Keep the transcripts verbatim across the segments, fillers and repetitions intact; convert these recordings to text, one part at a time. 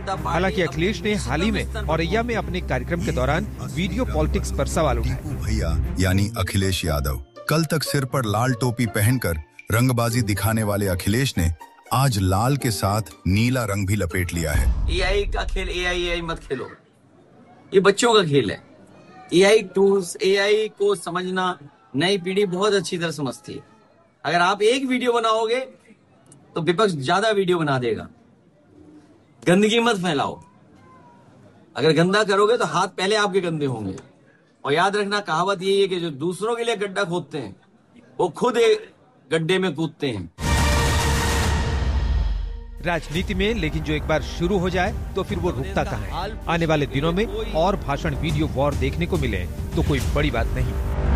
हालांकि अखिलेश ने हाल ही में औरैया में अपने कार्यक्रम के दौरान वीडियो पॉलिटिक्स पर सवाल उठाए। भैया यानी अखिलेश यादव कल तक सिर पर लाल टोपी पहनकर रंगबाजी दिखाने वाले अखिलेश ने आज लाल के साथ नीला रंग भी लपेट लिया है। एआई का खेल एआई एआई मत खेलो, ये बच्चों का खेल है। एआई टूल्स, एआई को समझना नई पीढ़ी बहुत अच्छी तरह समझती है। अगर आप एक वीडियो बनाओगे तो विपक्ष ज्यादा वीडियो बना देगा। गंदगी मत फैलाओ, अगर गंदा करोगे तो हाथ पहले आपके गंदे होंगे। और याद रखना, कहावत यही है कि जो दूसरों के लिए गड्ढा खोदते हैं वो खुद एक गड्ढे में कूदते हैं। राजनीति में लेकिन जो एक बार शुरू हो जाए तो फिर वो रुकता कहाँ है। आने वाले दिनों में और भाषण वीडियो वॉर देखने को मिले तो कोई बड़ी बात नहीं।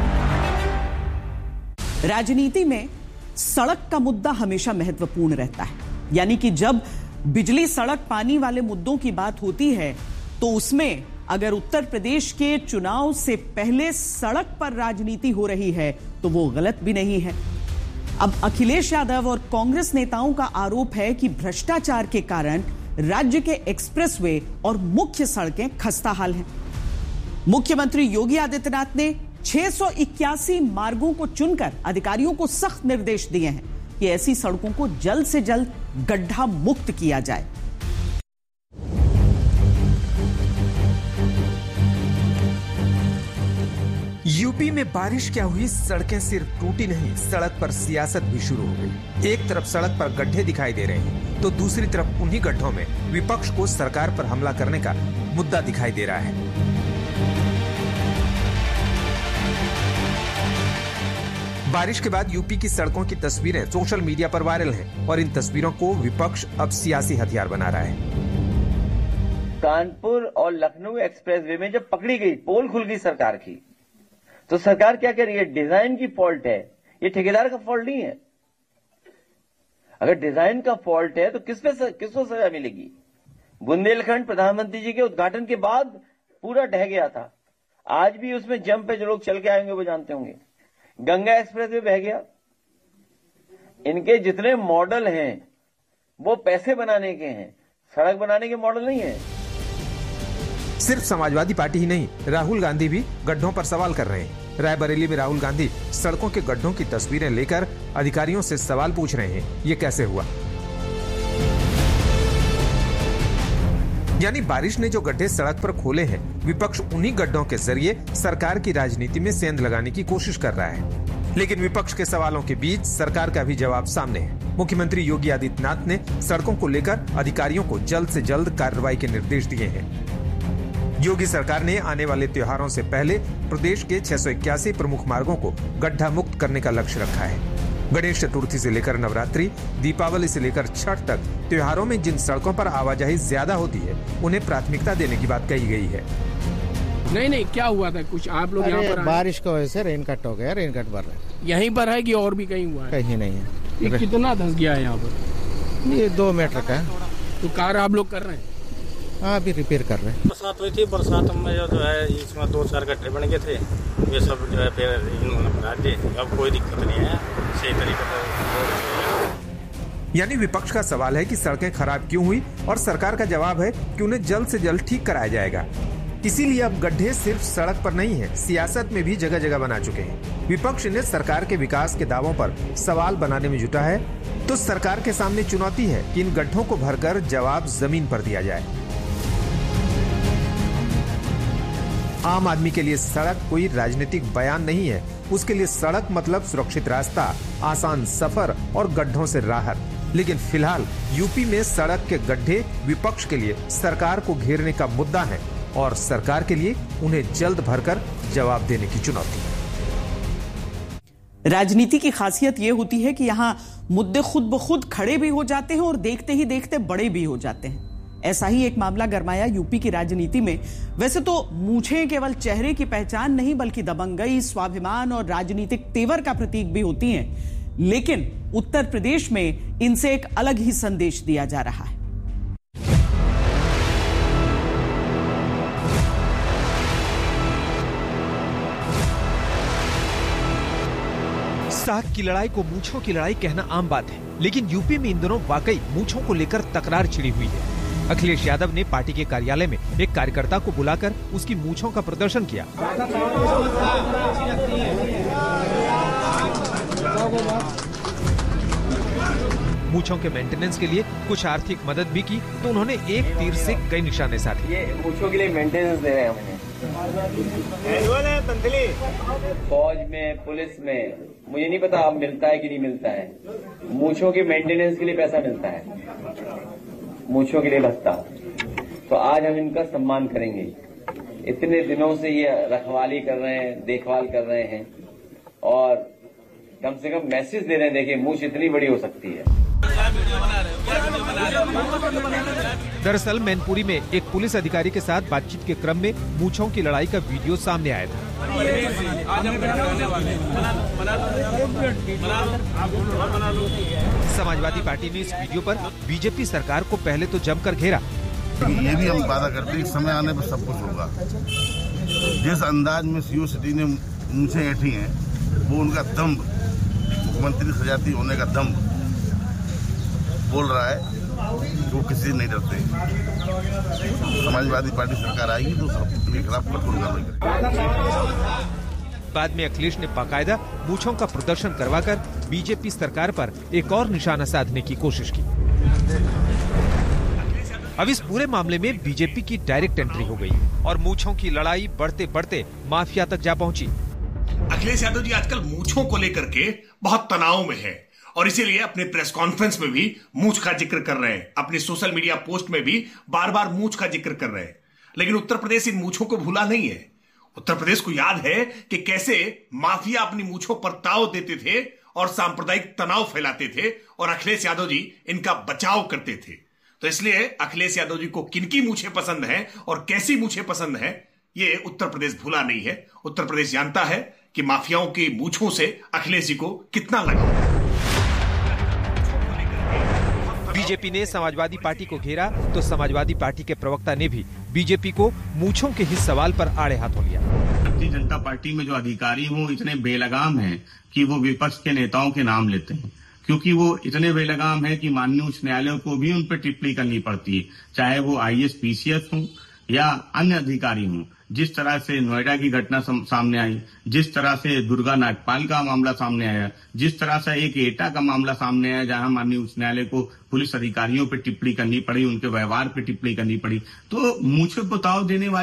राजनीति में सड़क का मुद्दा हमेशा महत्वपूर्ण रहता है, यानी कि जब बिजली, सड़क, पानी वाले मुद्दों की बात होती है तो उसमें अगर उत्तर प्रदेश के चुनाव से पहले सड़क पर राजनीति हो रही है तो वो गलत भी नहीं है। अब अखिलेश यादव और कांग्रेस नेताओं का आरोप है कि भ्रष्टाचार के कारण राज्य के एक्सप्रेसवे और मुख्य सड़कें खस्ताहाल हैं। मुख्यमंत्री योगी आदित्यनाथ ने छह सौ इक्यासी मार्गों को चुनकर अधिकारियों को सख्त निर्देश दिए हैं कि ऐसी सड़कों को जल्द से जल्द गड्ढा मुक्त किया जाए। यूपी में बारिश क्या हुई, सड़कें सिर्फ टूटी नहीं, सड़क पर सियासत भी शुरू हो गई। एक तरफ सड़क पर गड्ढे दिखाई दे रहे हैं तो दूसरी तरफ उन्हीं गड्ढों में विपक्ष को सरकार पर हमला करने का मुद्दा दिखाई दे रहा है। बारिश के बाद यूपी की सड़कों की तस्वीरें सोशल मीडिया पर वायरल हैं और इन तस्वीरों को विपक्ष अब सियासी हथियार बना रहा है। कानपुर और लखनऊ एक्सप्रेसवे में जब पकड़ी गई, पोल खुल गई सरकार की, तो सरकार क्या कह रही है? डिजाइन की फॉल्ट है, ये ठेकेदार का फॉल्ट नहीं है। अगर डिजाइन का फॉल्ट है तो किस पे किसको सजा मिलेगी? बुंदेलखंड प्रधानमंत्री जी के उद्घाटन के बाद पूरा ढह गया था, आज भी उसमें जंप पे जो लोग चल के आएंगे वो जानते होंगे। गंगा एक्सप्रेस वे बह गया। इनके जितने मॉडल हैं वो पैसे बनाने के हैं, सड़क बनाने के मॉडल नहीं है। सिर्फ समाजवादी पार्टी ही नहीं, राहुल गांधी भी गड्ढों पर सवाल कर रहे हैं। रायबरेली में राहुल गांधी सड़कों के गड्ढों की तस्वीरें लेकर अधिकारियों से सवाल पूछ रहे हैं, ये कैसे हुआ? यानी बारिश ने जो गड्ढे सड़क पर खोले हैं, विपक्ष उन्हीं गड्ढों के जरिए सरकार की राजनीति में सेंध लगाने की कोशिश कर रहा है। लेकिन विपक्ष के सवालों के बीच सरकार का भी जवाब सामने है। मुख्यमंत्री योगी आदित्यनाथ ने सड़कों को लेकर अधिकारियों को जल्द से जल्द कार्रवाई के निर्देश दिए हैं। योगी सरकार ने आने वाले त्योहारों से पहले प्रदेश के छह सौ इक्यासी प्रमुख मार्गों को गड्ढा मुक्त करने का लक्ष्य रखा है। गणेश चतुर्थी से लेकर नवरात्रि, दीपावली से लेकर छठ तक त्योहारों में जिन सड़कों पर आवाजाही ज्यादा होती है उन्हें प्राथमिकता देने की बात कही गई है। नहीं नहीं, क्या हुआ था? कुछ आप लोग यहाँ पर बारिश की वजह से रेन कट हो गया, रेन कट भर रहा है। यहीं पर है कि और भी कहीं हुआ है? कहीं नहीं है। ये कितना धंस गया है यहाँ पर? ये दो मीटर का है। तो कार आप लोग कर रहे हैं? हाँ, अभी रिपेयर कर रहे हैं। बरसात हुई थी, बरसात में जो है इसमें दो चार गड्ढे बन गए थे, ये सब जो है फिर इन्होंने बना दिए। अब कोई दिक्कत नहीं है, सही तरीके से। यानी विपक्ष का सवाल है कि सड़कें खराब क्यों हुई और सरकार का जवाब है कि उन्हें जल्द से जल्द ठीक कराया जाएगा। इसीलिए अब गड्ढे सिर्फ सड़क पर नहीं है, सियासत में भी जगह जगह बना चुके हैं। विपक्ष ने सरकार के विकास के दावों पर सवाल बनाने में जुटा है तो सरकार के सामने चुनौती है कि इन गड्ढों को भरकर जवाब जमीन पर दिया जाए। आम आदमी के लिए सड़क कोई राजनीतिक बयान नहीं है, उसके लिए सड़क मतलब सुरक्षित रास्ता, आसान सफर और गड्ढों से राहत। लेकिन फिलहाल यूपी में सड़क के गड्ढे विपक्ष के लिए सरकार को घेरने का मुद्दा है और सरकार के लिए उन्हें जल्द भरकर जवाब देने की चुनौती। राजनीति की खासियत यह होती है कि यहाँ मुद्दे खुद ब खुद खड़े भी हो जाते हैं और देखते ही देखते बड़े भी हो जाते हैं। ऐसा ही एक मामला गरमाया यूपी की राजनीति में। वैसे तो मूछें केवल चेहरे की पहचान नहीं बल्कि दबंगई, स्वाभिमान और राजनीतिक तेवर का प्रतीक भी होती हैं, लेकिन उत्तर प्रदेश में इनसे एक अलग ही संदेश दिया जा रहा है। साग की लड़ाई को मूंछों की लड़ाई कहना आम बात है, लेकिन यूपी में इन दिनों वाकई मूंछों को लेकर तकरार छिड़ी हुई है। अखिलेश यादव ने पार्टी के कार्यालय में एक कार्यकर्ता को बुलाकर उसकी मूंछों का प्रदर्शन किया। मूंछों के मेंटेनेंस के लिए कुछ आर्थिक मदद भी की, तो उन्होंने एक तीर से कई निशाने साधे। ये मूंछों के लिए मेंटेनेंस दे रहे हैं हमें। फौज में, पुलिस में, मुझे नहीं पता अब मिलता है कि नहीं मिलता है। मूंछों के मेंटेनेंस के लिए पैसा मिलता है, मूंछों के लिए भत्ता। तो आज हम इनका सम्मान करेंगे। इतने दिनों से ये रखवाली कर रहे हैं, देखभाल कर रहे हैं और कम से कम मैसेज दे रहे हैं, देखिए मूंछ इतनी बड़ी हो सकती है। दरअसल मैनपुरी में एक पुलिस अधिकारी के साथ बातचीत के क्रम में मूंछों की लड़ाई का वीडियो सामने आया था। समाजवादी पार्टी ने इस वीडियो पर बीजेपी सरकार को पहले तो जमकर घेरा। ये भी हम वादा करते हैं कि समय आने पर सब कुछ होगा। जिस अंदाज में सीओ सिटी ने मूंछें ऐठी हैं, वो उनका दम्भ, मुख्यमंत्री सजाती होने का दम्भ बोल रहा है कि वो किसी से नहीं डरते। समाजवादी पार्टी सरकार आएगी तो सबके खिलाफ कठोर कार्रवाई करेगी। बाद में अखिलेश ने बाकायदा मूंछों का प्रदर्शन करवाकर बीजेपी सरकार पर एक और निशाना साधने की कोशिश की। अब इस पूरे मामले में बीजेपी की डायरेक्ट एंट्री हो गई और मूंछों की लड़ाई बढ़ते बढ़ते माफिया तक जा पहुंची। अखिलेश यादव जी आजकल मूंछों को लेकर के बहुत तनाव में है और इसीलिए अपने प्रेस कॉन्फ्रेंस में भी मूंछ का जिक्र कर रहे हैं, अपने सोशल मीडिया पोस्ट में भी बार बार मूंछ का जिक्र कर रहे हैं। लेकिन उत्तर प्रदेश इन मूंछों को भूला नहीं है। उत्तर प्रदेश को याद है कि कैसे माफिया अपनी मूंछों पर ताव देते थे और सांप्रदायिक तनाव फैलाते थे और अखिलेश यादव जी इनका बचाव करते थे। तो इसलिए अखिलेश यादव जी को किनकी मूंछें पसंद हैं और कैसी मूंछें पसंद हैं, ये उत्तर प्रदेश भूला नहीं है। उत्तर प्रदेश जानता है कि माफियाओं की मूंछों से अखिलेश जी को कितना लगाव। बीजेपी ने समाजवादी पार्टी को घेरा तो समाजवादी पार्टी के प्रवक्ता ने भी बीजेपी को मूंछों के ही सवाल पर आड़े हाथों लिया। भारतीय जनता पार्टी में जो अधिकारी वो इतने बेलगाम हैं कि वो विपक्ष के नेताओं के नाम लेते हैं, क्योंकि वो इतने बेलगाम है कि माननीय उच्च न्यायालय को भी उन पर टिप्पणी करनी पड़ती है, चाहे वो I S P C S हो या अन्य अधिकारी हों। जिस तरह से नोएडा की घटना सामने आई, जिस तरह से दुर्गा नागपाल का मामला सामने आया, जिस तरह से एक एटा का मामला सामने आया जहां माननीय उच्च न्यायालय को पुलिस अधिकारियों पर टिप्पणी करनी पड़ी, उनके व्यवहार पर टिप्पणी करनी पड़ी, तो मुझे बताओ देने वाले